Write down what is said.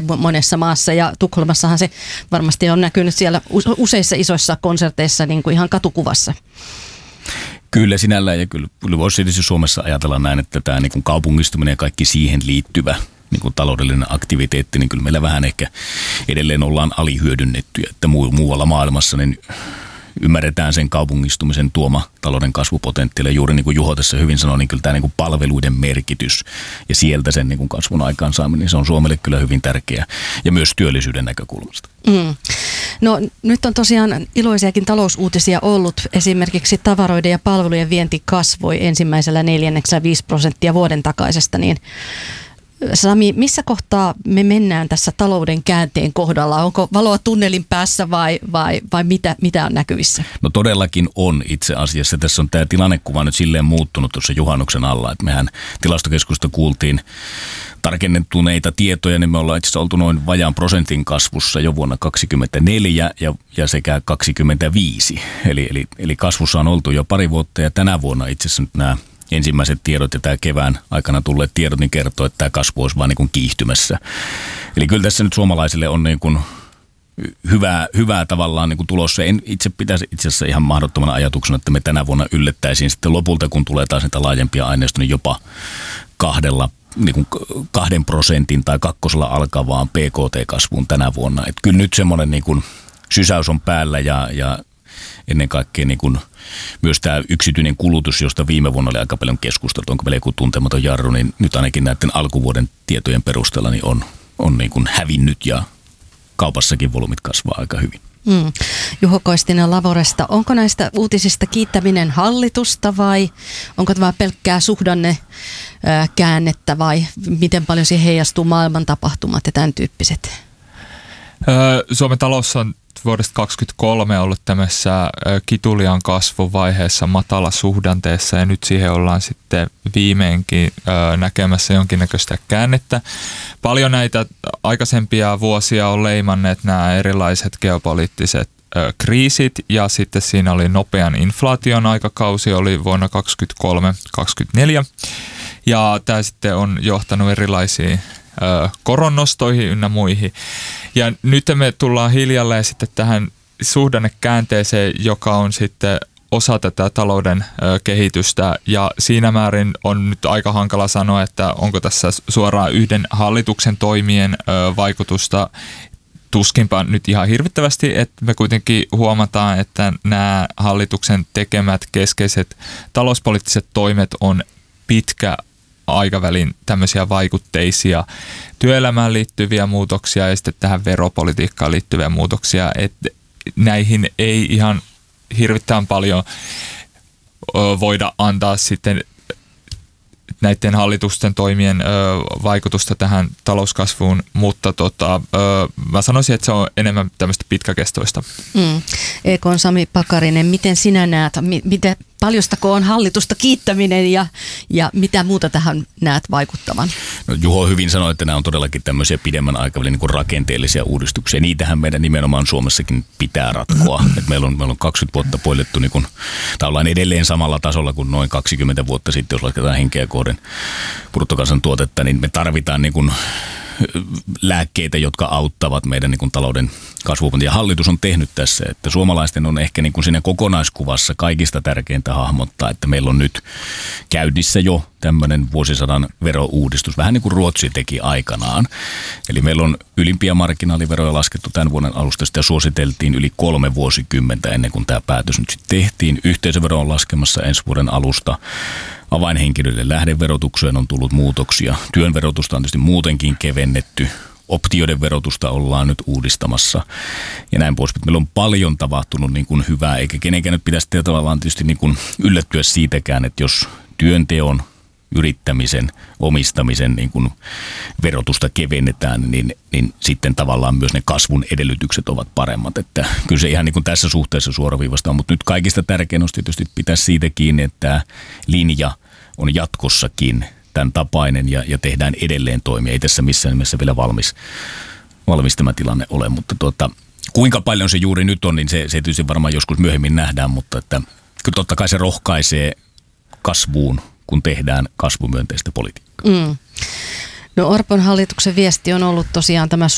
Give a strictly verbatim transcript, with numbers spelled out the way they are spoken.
monessa maassa ja Tukholmassahan se varmasti on näkynyt siellä useissa isoissa konserteissa niin kuin ihan katukuvassa. Kyllä sinällään ja kyllä voisi tietysti Suomessa ajatella näin, että tämä niin kuin kaupungistuminen ja kaikki siihen liittyvä niin kuin taloudellinen aktiviteetti, niin kyllä meillä vähän ehkä edelleen ollaan alihyödynnetty, että muualla maailmassa niin ymmärretään sen kaupungistumisen tuoma talouden kasvupotentiaali. Juuri niin kuin Juho tässä hyvin sanoi, niin kyllä tämä niin kuin palveluiden merkitys ja sieltä sen niin kuin kasvun aikaansaaminen, niin se on Suomelle kyllä hyvin tärkeää ja myös työllisyyden näkökulmasta. Mm. No nyt on tosiaan iloisiakin talousuutisia ollut. Esimerkiksi tavaroiden ja palvelujen vienti kasvoi ensimmäisellä neljänneksellä viisi prosenttia vuoden takaisesta, niin Sami, missä kohtaa me mennään tässä talouden käänteen kohdalla? Onko valoa tunnelin päässä vai, vai, vai mitä, mitä on näkyvissä? No todellakin on itse asiassa. Tässä on tämä tilannekuva nyt silleen muuttunut tuossa juhannuksen alla, että mehän tilastokeskusta kuultiin tarkennetuneita tietoja, niin me ollaan itse asiassa oltu noin vajaan prosentin kasvussa jo vuonna kaksikymmentäneljä ja, ja sekä kaksikymmentäviisi. Eli, eli, eli kasvussa on oltu jo pari vuotta ja tänä vuonna itse asiassa nyt nämä ensimmäiset tiedot ja tämä kevään aikana tulleet tiedot niin kertoo, että tämä kasvu olisi vaan niin kuin kiihtymässä. Eli kyllä tässä nyt suomalaisille on niin kuin hyvää, hyvää tavallaan niin kuin tulossa. En itse pitäisi itse asiassa ihan mahdottomana ajatuksena, että me tänä vuonna yllättäisiin sitten lopulta, kun tulee taas niitä laajempia aineistoja, niin jopa kahdella niin kuin kahden prosentin tai kakkosella alkavaan P K T-kasvuun tänä vuonna. Että kyllä nyt semmoinen niin kuin sysäys on päällä ja, ja ennen kaikkea niin kuin myös tämä yksityinen kulutus, josta viime vuonna oli aika paljon keskusteltu, onko meillä joku tuntematon jarru, niin nyt ainakin näiden alkuvuoden tietojen perusteella niin on, on niin kuin hävinnyt ja kaupassakin volyymit kasvaa aika hyvin. Mm. Juho Koistinen Lavoresta, onko näistä uutisista kiittäminen hallitusta vai onko tämä pelkkää suhdanne ää, käännettä vai miten paljon siihen heijastuu maailman tapahtumat ja tämän tyyppiset? Öö, Suomen talous on vuodesta kaksikymmentäkolme ollut tämmöisessä kituliaan kasvuvaiheessa matala suhdanteessa ja nyt siihen ollaan sitten viimeinkin näkemässä jonkinnäköistä käännettä. Paljon näitä aikaisempia vuosia on leimanneet nämä erilaiset geopoliittiset kriisit ja sitten siinä oli nopean inflaation aikakausi, oli vuonna kaksikymmentäkolme kaksikymmentäneljä ja tämä sitten on johtanut erilaisiin koronnostoihin ynnä muihin. Ja nyt me tullaan hiljalleen sitten tähän suhdannekäänteeseen, joka on sitten osa tätä talouden kehitystä ja siinä määrin on nyt aika hankala sanoa, että onko tässä suoraan yhden hallituksen toimien vaikutusta. Tuskinpa nyt ihan hirvittävästi, että me kuitenkin huomataan, että nämä hallituksen tekemät keskeiset talouspoliittiset toimet on pitkä aikavälin tämmöisiä vaikutteisia työelämään liittyviä muutoksia ja sitten tähän veropolitiikkaan liittyviä muutoksia, että näihin ei ihan hirvittävän paljon voida antaa sitten näiden hallitusten toimien ö, vaikutusta tähän talouskasvuun, mutta tota, ö, mä sanoisin, että se on enemmän tämmöistä pitkäkestoista. Mm. E K:n Sami Pakarinen, miten sinä näet, mi- miten paljostako on hallitusta kiittäminen ja, ja mitä muuta tähän näet vaikuttavan? No, Juho hyvin sanoi, että nämä on todellakin tämmöisiä pidemmän aikavälin niin kuin rakenteellisia uudistuksia. Niitähän meidän nimenomaan Suomessakin pitää ratkoa. Et meillä, on, meillä on kaksikymmentä vuotta poilettu, niin kuin, tai ollaan edelleen samalla tasolla kuin noin kaksikymmentä vuotta sitten, jos lasketaan henkeä kohden bruttokansantuotetta, niin me tarvitaan niin kuin lääkkeitä, jotka auttavat meidän niin kuin talouden kasvua. Ja hallitus on tehnyt tässä, että suomalaisten on ehkä niin kuin siinä kokonaiskuvassa kaikista tärkeintä hahmottaa, että meillä on nyt käynnissä jo tämmöinen vuosisadan verouudistus, vähän niin kuin Ruotsi teki aikanaan. Eli meillä on ylimpiä marginaaliveroja laskettu tämän vuoden alusta, sitä suositeltiin yli kolme vuosikymmentä ennen kuin tämä päätös nyt sitten tehtiin. Yhteisövero on laskemassa ensi vuoden alusta. Avainhenkilöiden lähdeverotukseen on tullut muutoksia. Työn verotusta on tietysti muutenkin kevennetty. Optioiden verotusta ollaan nyt uudistamassa ja näin pois. Meillä on paljon tapahtunut niin kuin hyvää, eikä kenenkään nyt pitäisi tavallaan tietysti niin kuin yllättyä siitäkään, että jos työnteon, yrittämisen, omistamisen niin kuin verotusta kevennetään, niin, niin sitten tavallaan myös ne kasvun edellytykset ovat paremmat. Että kyllä se ihan niin kuin tässä suhteessa suoraviivasta on, mutta nyt kaikista tärkein on tietysti pitää siitä kiinni, että tämä linja on jatkossakin tämän tapainen ja, ja tehdään edelleen toimia. Ei tässä missään nimessä vielä valmis, valmis tämä tilanne ole, mutta tuota, kuinka paljon se juuri nyt on, niin se, se tietysti varmaan joskus myöhemmin nähdään, mutta että, kyllä totta kai se rohkaisee kasvuun, kun tehdään kasvumyönteistä politiikkaa. Mm. No Orpon hallituksen viesti on ollut tosiaan tämä